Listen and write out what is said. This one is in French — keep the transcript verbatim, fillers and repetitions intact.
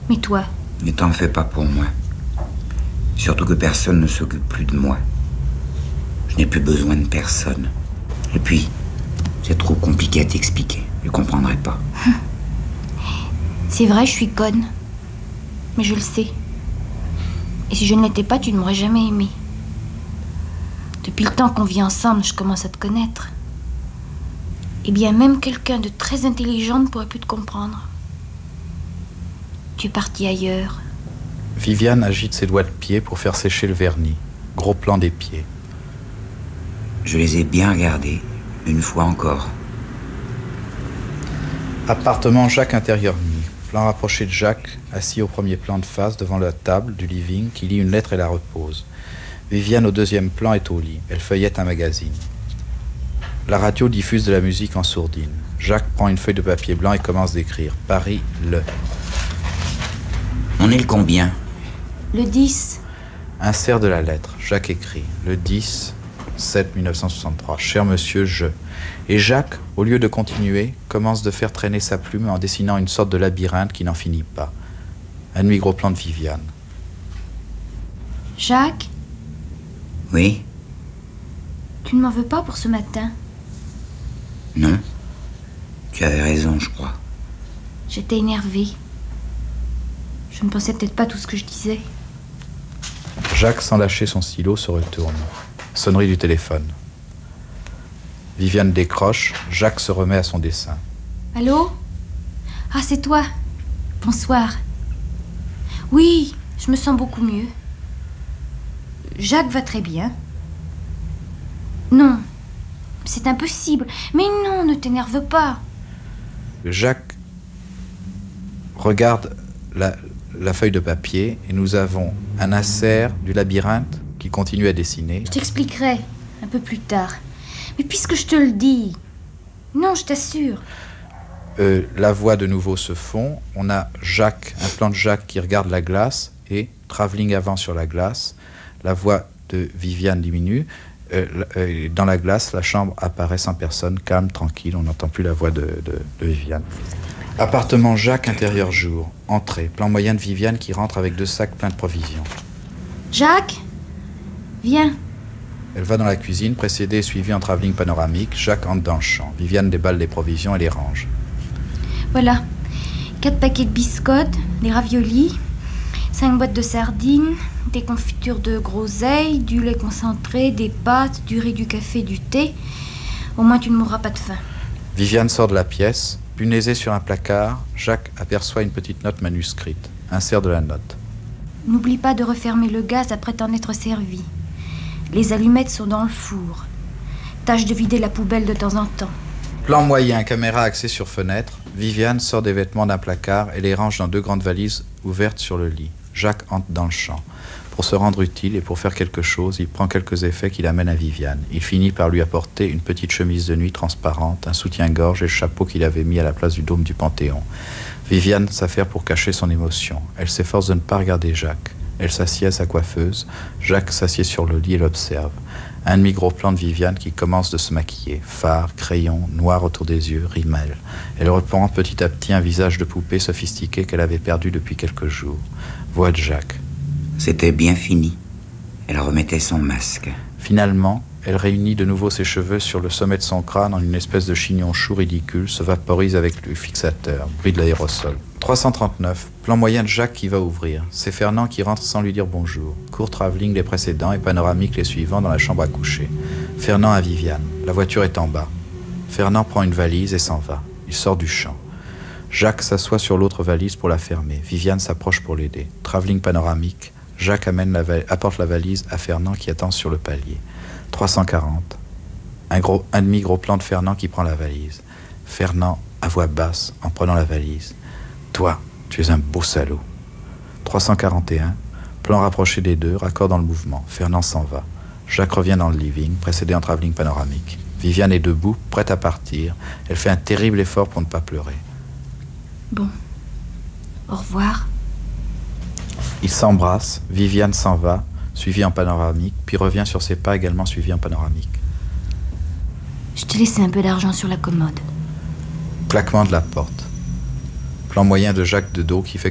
Mais toi? Ne t'en fais pas pour moi. Surtout que personne ne s'occupe plus de moi. Je n'ai plus besoin de personne. Et puis, c'est trop compliqué à t'expliquer. Je ne comprendrai pas. C'est vrai, je suis conne. Mais je le sais. Et si je ne l'étais pas, tu ne m'aurais jamais aimé. Depuis le temps qu'on vit ensemble, je commence à te connaître. Eh bien, même quelqu'un de très intelligent ne pourrait plus te comprendre. Tu es parti ailleurs. Viviane agite ses doigts de pied pour faire sécher le vernis. Gros plan des pieds. Je les ai bien regardés, une fois encore. Appartement Jacques intérieur nuit. Plan rapproché de Jacques, assis au premier plan de face devant la table du living, qui lit une lettre et la repose. Viviane au deuxième plan est au lit. Elle feuillette un magazine. La radio diffuse de la musique en sourdine. Jacques prend une feuille de papier blanc et commence d'écrire. Paris, le. On est le combien? Le dix. Insert de la lettre. Jacques écrit. Le dix sept mille neuf cent soixante-trois. Cher monsieur, je. Et Jacques, au lieu de continuer, commence de faire traîner sa plume en dessinant une sorte de labyrinthe qui n'en finit pas. Un demi-gros plan de Viviane. Jacques, Oui? tu ne m'en veux pas pour ce matin? Non? Tu avais raison, je crois. J'étais énervée. Je ne pensais peut-être pas tout ce que je disais. Jacques, sans lâcher son stylo, se retourne. Sonnerie du téléphone. Viviane décroche. Jacques se remet à son dessin. Allô? Ah, c'est toi. Bonsoir. Oui, je me sens beaucoup mieux. Jacques va très bien. Non, c'est impossible. Mais non, ne t'énerve pas. Jacques regarde la, la feuille de papier et nous avons un insert du labyrinthe qui continue à dessiner. Je t'expliquerai un peu plus tard. Mais puisque je te le dis... Non, je t'assure. Euh, la voix de nouveau se fond. On a Jacques, un plan de Jacques qui regarde la glace et travelling avant sur la glace. La voix de Viviane diminue. Euh, euh, dans la glace, la chambre apparaît sans personne, calme, tranquille. On n'entend plus la voix de, de, de Viviane. Appartement Jacques, intérieur jour. Entrée. Plan moyen de Viviane qui rentre avec deux sacs pleins de provisions. Jacques, viens. Elle va dans la cuisine, précédée et suivie en travelling panoramique. Jacques entre dans le champ. Viviane déballe les provisions et les range. Voilà. Quatre paquets de biscottes, des raviolis, cinq boîtes de sardines, des confitures de groseille, du lait concentré, des pâtes, du riz, du café, du thé. Au moins, tu ne mourras pas de faim. Viviane sort de la pièce. Punaisée sur un placard, Jacques aperçoit une petite note manuscrite. Insert de la note. N'oublie pas de refermer le gaz après t'en être servi. Les allumettes sont dans le four. Tâche de vider la poubelle de temps en temps. Plan moyen, caméra axée sur fenêtre. Viviane sort des vêtements d'un placard et les range dans deux grandes valises ouvertes sur le lit. Jacques entre dans le champ. Pour se rendre utile et pour faire quelque chose, il prend quelques effets qu'il amène à Viviane. Il finit par lui apporter une petite chemise de nuit transparente, un soutien-gorge et le chapeau qu'il avait mis à la place du dôme du Panthéon. Viviane s'affaire pour cacher son émotion. Elle s'efforce de ne pas regarder Jacques. Elle s'assied à sa coiffeuse. Jacques s'assied sur le lit et l'observe. Un demi-gros plan de Viviane qui commence de se maquiller. Fard, crayon, noir autour des yeux, rimel. Elle reprend petit à petit un visage de poupée sophistiqué qu'elle avait perdu depuis quelques jours. Voix de Jacques. C'était bien fini. Elle remettait son masque. Finalement, elle réunit de nouveau ses cheveux sur le sommet de son crâne en une espèce de chignon chou ridicule, se vaporise avec le fixateur, bruit de l'aérosol. trois cent trente-neuf, plan moyen de Jacques qui va ouvrir. C'est Fernand qui rentre sans lui dire bonjour. Court travelling les précédents et panoramique les suivants dans la chambre à coucher. Fernand à Viviane. La voiture est en bas. Fernand prend une valise et s'en va. Il sort du champ. Jacques s'assoit sur l'autre valise pour la fermer. Viviane s'approche pour l'aider. Travelling panoramique. Jacques amène la va- apporte la valise à Fernand qui attend sur le palier. trois cent quarante. Un, gros, un demi-gros plan de Fernand qui prend la valise. Fernand, à voix basse, en prenant la valise. Toi, tu es un beau salaud. trois cent quarante et un. Plan rapproché des deux, raccord dans le mouvement. Fernand s'en va. Jacques revient dans le living, précédé en travelling panoramique. Viviane est debout, prête à partir. Elle fait un terrible effort pour ne pas pleurer. Bon. Au revoir. Ils s'embrassent, Viviane s'en va, suivie en panoramique, puis revient sur ses pas également suivie en panoramique. Je t'ai laissé un peu d'argent sur la commode. Claquement de la porte. Plan moyen de Jacques de dos qui fait